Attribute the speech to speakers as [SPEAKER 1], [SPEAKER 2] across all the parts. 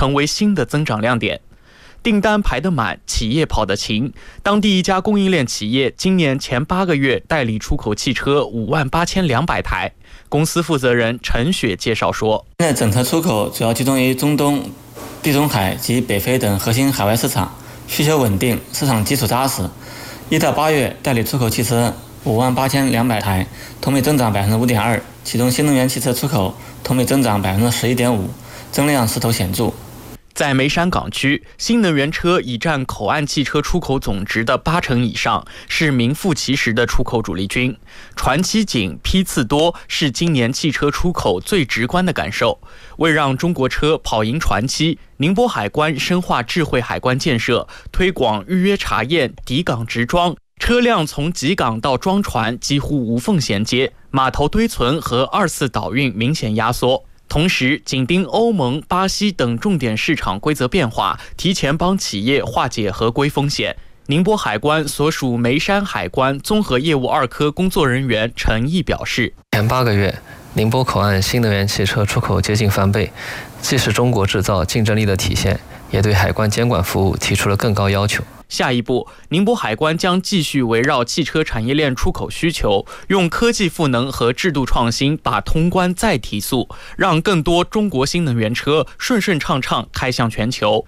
[SPEAKER 1] 成为新的增长亮点。订单排得满，企业跑得勤。当地一家供应链企业今年前8个月代理出口汽车58200台。公司负责人陈雪介绍说，
[SPEAKER 2] 现在整车出口主要集中于中东、地中海及北非等核心海外市场，需求稳定，市场基础扎实。1到8月代理出口汽车58200台，同比增长5.2%，其中新能源汽车出口同比增长11.5%，增量势头显著。
[SPEAKER 1] 在梅山港区，新能源车已占口岸汽车出口总值的80%以上，是名副其实的出口主力军。船期紧、批次多是今年汽车出口最直观的感受。为让中国车跑赢船期，宁波海关深化智慧海关建设，推广预约查验、抵港直装。车辆从集港到装船几乎无缝衔接，码头堆存和2次岛运明显压缩。同时，紧盯欧盟、巴西等重点市场规则变化，提前帮企业化解合规风险。宁波海关所属梅山海关综合业务2科工作人员陈毅表示，
[SPEAKER 3] 前8个月，宁波口岸新能源汽车出口接近翻倍，既是中国制造竞争力的体现，也对海关监管服务提出了更高要求。
[SPEAKER 1] 下一步，宁波海关将继续围绕汽车产业链出口需求，用科技赋能和制度创新把通关再提速，让更多中国新能源车顺顺畅畅开向全球。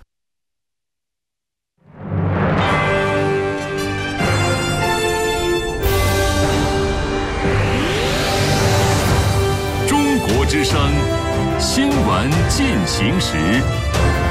[SPEAKER 4] 中国之声，新闻进行时。